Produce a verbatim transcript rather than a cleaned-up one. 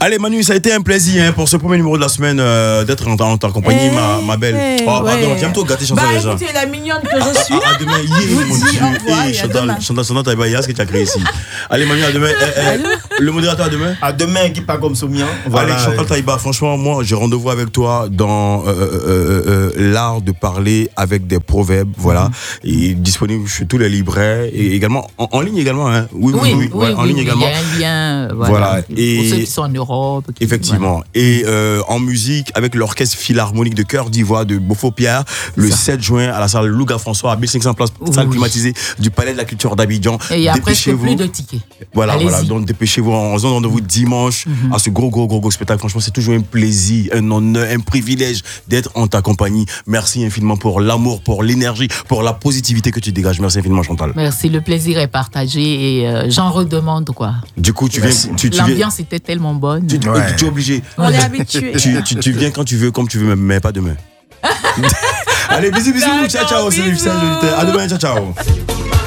Allez Manu, ça a été un plaisir hein, pour ce premier numéro de la semaine euh, d'être en, en ta compagnie, hey, ma, ma belle. Hey, oh pardon, ouais. j'aime trop gâter Chantal bah, déjà. Écoutez, la mignonne que je suis. À, à demain, yeah, mon Dieu. Hey, Chantal, Chantal, Chantal, t'as pas ce que tu as créé ici. Allez Manu, à demain. Eh, eh, le modérateur à demain. À demain, Guy pas comme Soumia. Voilà. Allez Chantal Taïba, franchement, moi j'ai rendez-vous avec toi dans euh, euh, euh, l'art de parler avec des proverbes, voilà. Mm-hmm. Et disponible chez tous les libraires et également en, en ligne également. Hein. Oui, oui, oui, oui, oui, ouais, oui, en ligne oui, également. Il y a un lien, voilà. voilà. Et pour ceux qui sont en Europe. Qui, effectivement. Voilà. Et euh, en musique avec l'orchestre philharmonique de Cœur d'Ivoire de Beaufort-Pierre le ça. sept juin à la salle Louga François à mille cinq cents places, oui. salle climatisée du Palais de la Culture d'Abidjan. Et il y a presque plus de tickets. Voilà, Allez-y. voilà. Donc dépêchez-vous, on se donne rendez-vous dimanche mm-hmm. à ce gros, gros, gros, gros spectacle. Franchement, c'est toujours un plaisir, un honneur, un privilège d'être en ta compagnie. Merci infiniment pour l'amour, pour l'énergie, pour la positivité que tu dégages. Merci infiniment, Chantal. Merci, le plaisir est partagé et euh, j'en redemande quoi. Du coup, tu viens. Tu, tu L'ambiance viens... était tellement bonne. Tu, ouais. tu es obligé. On est habitué. Tu, tu, tu viens quand tu veux, comme tu veux, mais pas demain. Allez, bisous, bisous. Ciao, ciao. Salut, salut. À demain, ciao, ciao.